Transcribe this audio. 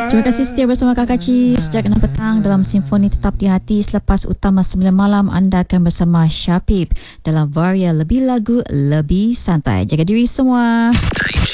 Terima kasih setia bersama Kakak Ci sejak 6 petang dalam Simfoni Tetap di Hati. Selepas utama 9 malam, anda akan bersama Syapib dalam Varia Lebih Lagu Lebih Santai. Jaga diri semua.